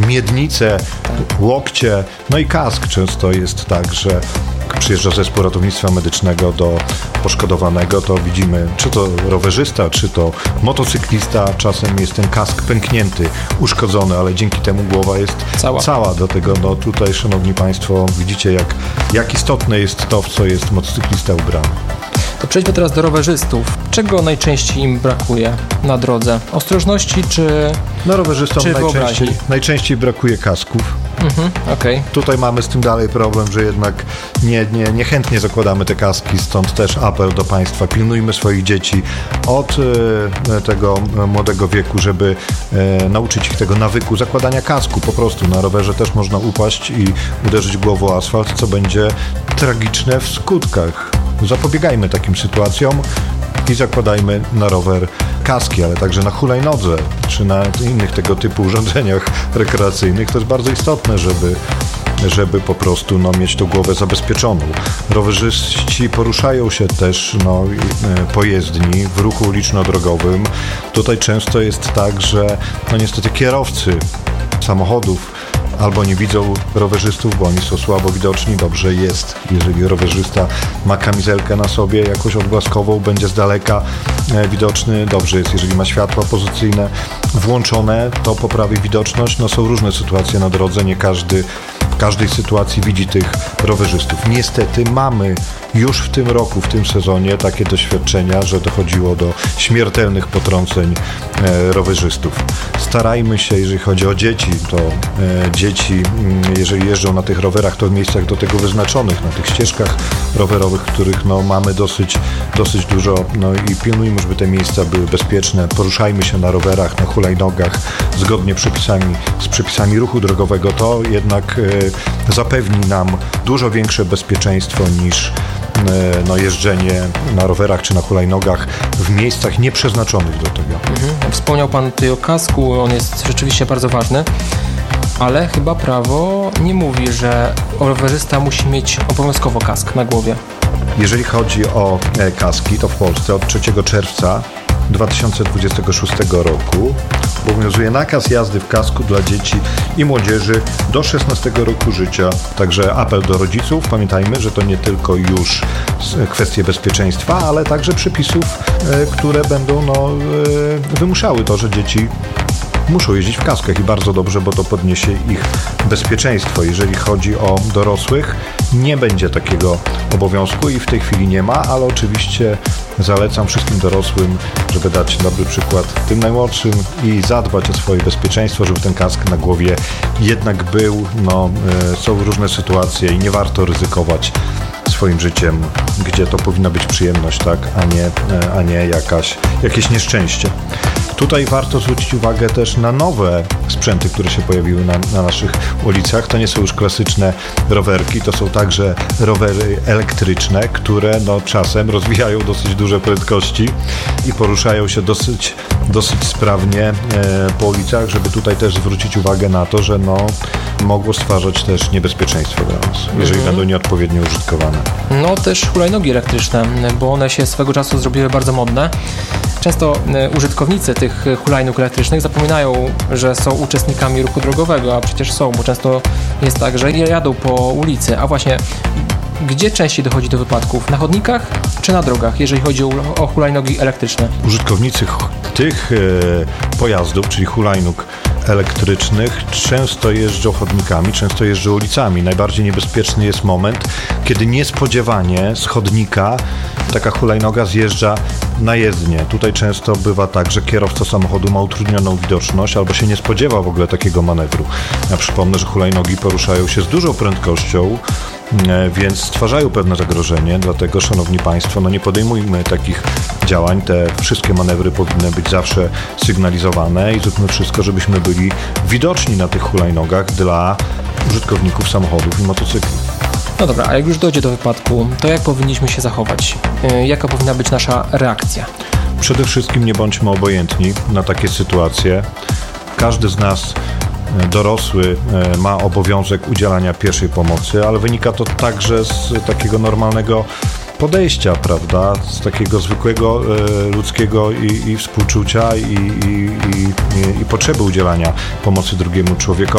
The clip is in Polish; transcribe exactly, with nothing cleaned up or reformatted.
miednice, łokcie, no i kask. Często jest tak, że przyjeżdża zespół ratownictwa medycznego do poszkodowanego, to widzimy, czy to rowerzysta, czy to motocyklista, czasem jest ten kask pęknięty, uszkodzony, ale dzięki temu głowa jest cała. cała. Dlatego no, tutaj, szanowni państwo, widzicie, jak, jak istotne jest to, w co jest motocyklista ubrany. To przejdźmy teraz do rowerzystów. Czego najczęściej im brakuje na drodze? Ostrożności czy No rowerzystom czy najczęściej, najczęściej brakuje kasków. Mhm, okay. Tutaj mamy z tym dalej problem, że jednak nie, nie, niechętnie zakładamy te kaski, stąd też apel do państwa. Pilnujmy swoich dzieci od e, tego młodego wieku, żeby e, nauczyć ich tego nawyku zakładania kasku. Po prostu na rowerze też można upaść i uderzyć głową o asfalt, co będzie tragiczne w skutkach. Zapobiegajmy takim sytuacjom i zakładajmy na rower kaski, ale także na hulajnodze czy na innych tego typu urządzeniach rekreacyjnych. To jest bardzo istotne, żeby, żeby po prostu no, mieć tą głowę zabezpieczoną. Rowerzyści poruszają się też no, po jezdni w ruchu uliczno-drogowym. Tutaj często jest tak, że no, niestety kierowcy samochodów albo nie widzą rowerzystów, bo oni są słabo widoczni. Dobrze jest, jeżeli rowerzysta ma kamizelkę na sobie, jakąś odblaskową, będzie z daleka e, widoczny. Dobrze jest, jeżeli ma światła pozycyjne włączone, to poprawi widoczność. No są różne sytuacje na drodze, nie każdy w każdej sytuacji widzi tych rowerzystów. Niestety mamy już w tym roku, w tym sezonie takie doświadczenia, że dochodziło do śmiertelnych potrąceń e, rowerzystów. Starajmy się, jeżeli chodzi o dzieci, to e, dzieci, jeżeli jeżdżą na tych rowerach, to w miejscach do tego wyznaczonych, na tych ścieżkach rowerowych, których no, mamy dosyć, dosyć dużo, no i pilnujmy, żeby te miejsca były bezpieczne. Poruszajmy się na rowerach, na hulajnogach, zgodnie przepisami, z przepisami ruchu drogowego. To jednak e, zapewni nam dużo większe bezpieczeństwo niż no, jeżdżenie na rowerach czy na hulajnogach w miejscach nieprzeznaczonych do tego. Mhm. Wspomniał Pan tutaj o kasku, on jest rzeczywiście bardzo ważny, ale chyba prawo nie mówi, że rowerzysta musi mieć obowiązkowo kask na głowie. Jeżeli chodzi o kaski, to w Polsce od trzeciego czerwca dwa tysiące dwudziestego szóstego roku obowiązuje nakaz jazdy w kasku dla dzieci i młodzieży do szesnastego roku życia. Także apel do rodziców. Pamiętajmy, że to nie tylko już kwestie bezpieczeństwa, ale także przepisów, które będą no, wymuszały to, że dzieci muszą jeździć w kaskach i bardzo dobrze, bo to podniesie ich bezpieczeństwo. Jeżeli chodzi o dorosłych, nie będzie takiego obowiązku i w tej chwili nie ma, ale oczywiście zalecam wszystkim dorosłym, żeby dać dobry przykład tym najmłodszym i zadbać o swoje bezpieczeństwo, żeby ten kask na głowie jednak był. No, są różne sytuacje i nie warto ryzykować swoim życiem, gdzie to powinna być przyjemność, tak, a nie, a nie jakaś, jakieś nieszczęście. Tutaj warto zwrócić uwagę też na nowe sprzęty, które się pojawiły na, na naszych ulicach. To nie są już klasyczne rowerki, to są także rowery elektryczne, które no, czasem rozwijają dosyć duże prędkości i poruszają się dosyć, dosyć sprawnie e, po ulicach, żeby tutaj też zwrócić uwagę na to, że no, mogło stwarzać też niebezpieczeństwo dla nas, jeżeli mm-hmm. będą nieodpowiednio użytkowane. No też hulajnogi elektryczne, bo one się swego czasu zrobiły bardzo modne. Często użytkownicy tych hulajnóg elektrycznych zapominają, że są uczestnikami ruchu drogowego, a przecież są, bo często jest tak, że jadą po ulicy. A właśnie, gdzie częściej dochodzi do wypadków? Na chodnikach czy na drogach, jeżeli chodzi o, o hulajnogi elektryczne? Użytkownicy tych e, pojazdów, czyli hulajnóg elektrycznych, często jeżdżą chodnikami, często jeżdżą ulicami. Najbardziej niebezpieczny jest moment, kiedy niespodziewanie z chodnika taka hulajnoga zjeżdża na jezdnię. Tutaj często bywa tak, że kierowca samochodu ma utrudnioną widoczność albo się nie spodziewa w ogóle takiego manewru. Ja przypomnę, że hulajnogi poruszają się z dużą prędkością, więc stwarzają pewne zagrożenie, dlatego, szanowni państwo, no nie podejmujmy takich działań. Te wszystkie manewry powinny być zawsze sygnalizowane i zróbmy wszystko, żebyśmy byli widoczni na tych hulajnogach dla użytkowników samochodów i motocykli. No dobra, a jak już dojdzie do wypadku, to jak powinniśmy się zachować? Jaka powinna być nasza reakcja? Przede wszystkim nie bądźmy obojętni na takie sytuacje. Każdy z nas, dorosły, ma obowiązek udzielania pierwszej pomocy, ale wynika to także z takiego normalnego podejścia, prawda, z takiego zwykłego e, ludzkiego i, i współczucia i, i, i, i potrzeby udzielania pomocy drugiemu człowiekowi.